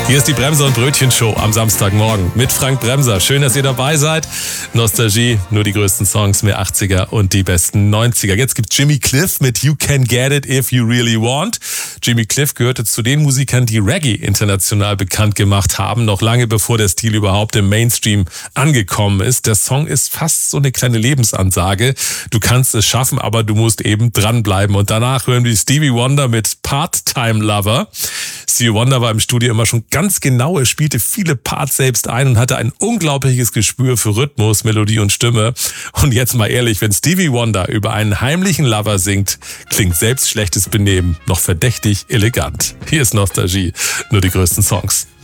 Hier ist die Bremser und Brötchen Show am Samstagmorgen mit Frank Bremser. Schön, dass ihr dabei seid. Nostalgie, nur die größten Songs, mehr 80er und die besten 90er. Jetzt gibt's Jimmy Cliff mit You Can Get It If You Really Want. Jimmy Cliff gehörte zu den Musikern, die Reggae international bekannt gemacht haben, noch lange bevor der Stil überhaupt im Mainstream angekommen ist. Der Song ist fast so eine kleine Lebensansage. Du kannst es schaffen, aber du musst eben dranbleiben. Und danach hören wir Stevie Wonder mit Part-Time Lover. Stevie Wonder war im Studio immer schon ganz genau. Er spielte viele Parts selbst ein und hatte ein unglaubliches Gespür für Rhythmus, Melodie und Stimme. Und jetzt mal ehrlich, wenn Stevie Wonder über einen heimlichen Lover singt, klingt selbst schlechtes Benehmen noch verdächtig elegant. Hier ist Nostalgie, nur die größten Songs.